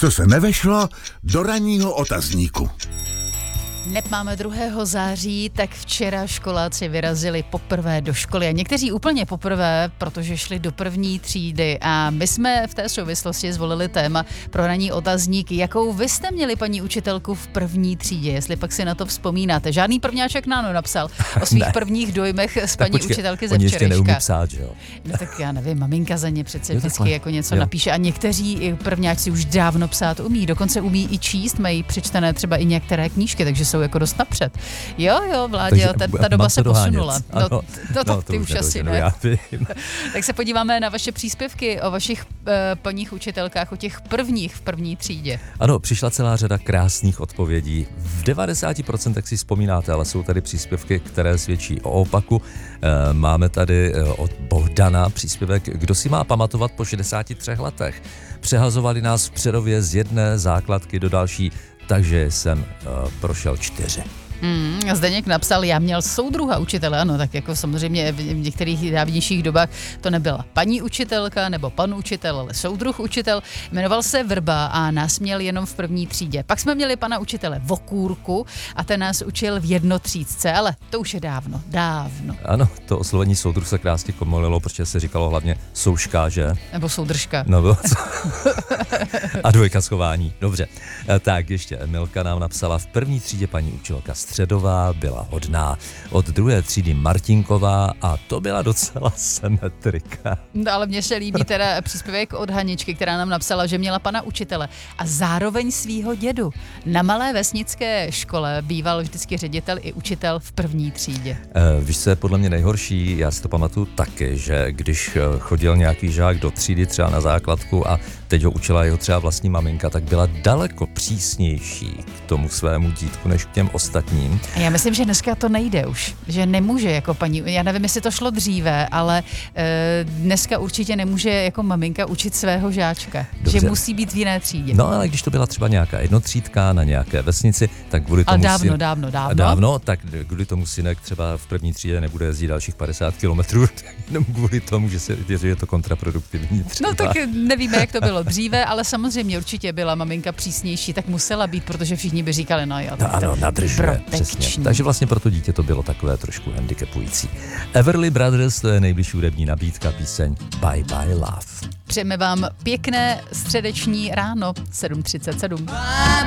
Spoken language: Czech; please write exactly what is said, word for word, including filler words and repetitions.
co se nevešlo do ranního otazníku. Neb máme druhého září, tak včera školáci vyrazili poprvé do školy a někteří úplně poprvé, protože šli do první třídy a my jsme v té souvislosti zvolili téma pro ranní otazník, jakou vy jste měli paní učitelku v první třídě, jestli pak si na to vzpomínáte. Žádný prvňáček Náno napsal o svých prvních dojmech z paní počkej, učitelky ze včerejška. Oni ještě neumí psát, že jo? No tak já nevím, maminka za ně přece jo, vždycky takhle. jako něco jo. napíše a někteří prvňáci už dávno psát umí, dokonce umí i číst, mají přečtené třeba i některé knížky, takže jsou jako dost napřed. Jo, jo, Vládě, ta, ta doba se posunula. No, ano, no, no, no, ty to už asi no, ne. Já vím. Tak se podíváme na vaše příspěvky o vašich uh, paních učitelkách, o těch prvních v první třídě. Ano, přišla celá řada krásných odpovědí. V devadesáti procentech si vzpomínáte, ale jsou tady příspěvky, které svědčí o opaku. E, máme tady od Bohdana příspěvek, kdo si má pamatovat po šedesáti třech letech. Přehazovali nás v Přerově z jedné základky do další, takže jsem uh, prošel čtyři. Hmm, Zdeněk napsal, já měl soudruha učitele, ano, tak jako samozřejmě v některých dávnějších dobách to nebyla paní učitelka nebo pan učitel, ale soudruh učitel, jmenoval se Vrba a nás měl jenom v první třídě. Pak jsme měli pana učitele Vokůrku a ten nás učil v jednotřídce, ale to už je dávno, dávno. Ano, to oslovení soudruh se krásně komolilo, protože se říkalo hlavně souška, že? Nebo soudržka. No, bylo co? A dvojka schování, dobře. Tak ještě Emilka nám napsala, v první třídě paní učitelka Středová byla hodná, od druhé třídy Martinková a to byla docela symetrika. No, ale mně se líbí teda příspěvek od Haničky, která nám napsala, že měla pana učitele a zároveň svýho dědu. Na malé vesnické škole býval vždycky ředitel i učitel v první třídě. E, víš, co je podle mě nejhorší, já si to pamatuju taky, že když chodil nějaký žák do třídy třeba na základku a teď ho učila jeho třeba vlastní maminka, tak byla daleko přísnější k tomu svému dítku než k těm ostatním. A já myslím, že dneska to nejde už, že nemůže jako paní, já nevím, jestli to šlo dříve, ale e, dneska určitě nemůže jako maminka učit svého žáčka, dobře. Že musí být v jiné třídě. No ale když to byla třeba nějaká jednotřídka na nějaké vesnici, tak kvůli tomu... A dávno, syn... dávno, dávno. Dávno, tak kvůli tomu synek třeba v první třídě nebude jezdit dalších padesát kilometrů, jenom kvůli tomu, že, se, že je to kontraproduktivní třeba. No tak nevíme, jak to bylo dříve, ale samozřejmě určitě byla maminka přísnější, tak musela být, protože všichni by říkali, no jo, tak no, ano, nadržuje, přesně. Takže vlastně pro to dítě to bylo takové trošku handicapující. Everly Brothers, to je nejbližší hudební nabídka, píseň Bye Bye Love. Přejeme vám pěkné středeční ráno, sedm třicet sedm.